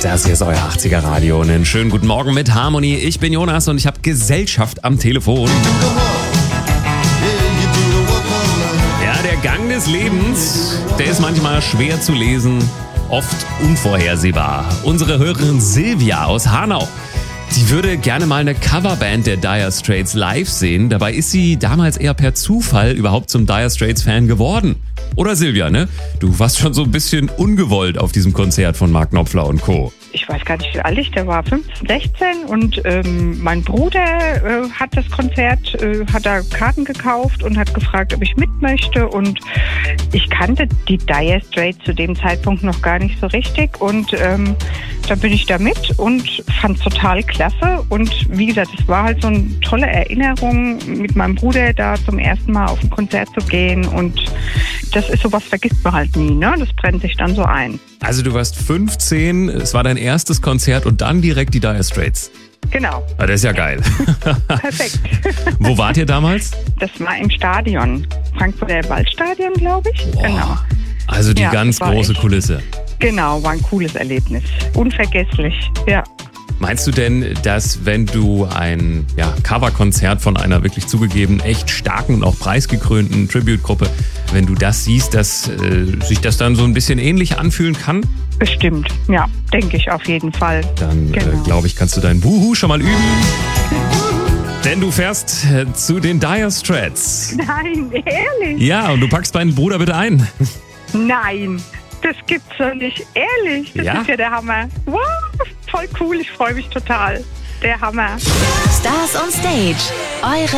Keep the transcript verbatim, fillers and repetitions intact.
Das hier ist euer achtziger Radio. Einen schönen guten Morgen mit Harmony. Ich bin Jonas und ich habe Gesellschaft am Telefon. Ja, der Gang des Lebens, der ist manchmal schwer zu lesen, oft unvorhersehbar. Unsere Hörerin Silvia aus Hanau, die würde gerne mal eine Coverband der Dire Straits live sehen. Dabei ist sie damals eher per Zufall überhaupt zum Dire Straits-Fan geworden. Oder Silvia, ne? Du warst schon so ein bisschen ungewollt auf diesem Konzert von Mark Knopfler und Co. Ich weiß gar nicht, wie alt ich der war, fünfzehn, sechzehn und ähm, mein Bruder äh, hat das Konzert, äh, hat da Karten gekauft und hat gefragt, ob ich mit möchte und ich kannte die Dire Straits zu dem Zeitpunkt noch gar nicht so richtig und ähm, da bin ich da mit und fand es total klasse und wie gesagt, es war halt so eine tolle Erinnerung, mit meinem Bruder da zum ersten Mal auf ein Konzert zu gehen und das ist sowas, vergisst man halt nie, ne? Das brennt sich dann so ein. Also du warst fünfzehn, es war dein erstes Konzert und dann direkt die Dire Straits. Genau. Ah, das ist ja geil. Perfekt. Wo wart ihr damals? Das war im Stadion. Frankfurter Waldstadion, glaube ich. Boah. Genau. Also die Ja, ganz war große echt- Kulisse. Genau, war ein cooles Erlebnis. Unvergesslich, ja. Meinst du denn, dass wenn du ein ja, Coverkonzert von einer wirklich zugegeben echt starken und auch preisgekrönten Tribute-Gruppe, wenn du das siehst, dass äh, sich das dann so ein bisschen ähnlich anfühlen kann? Bestimmt, ja, denke ich auf jeden Fall. Dann Genau. äh, glaube ich, kannst du dein Wuhu schon mal üben. Denn du fährst äh, zu den Dire Straits. Nein, ehrlich? Ja, und du packst deinen Bruder bitte ein. Nein, das gibt's doch nicht. Ehrlich, das Ja? ist ja der Hammer. Wow, voll cool, ich freue mich total. Der Hammer. Stars on Stage. Eure